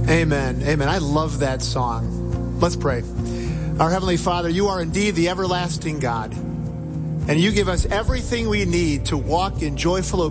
Amen. Amen. I love that song. Let's pray. Our Heavenly Father, you are indeed the everlasting God, and you give us everything we need to walk in joyful obedience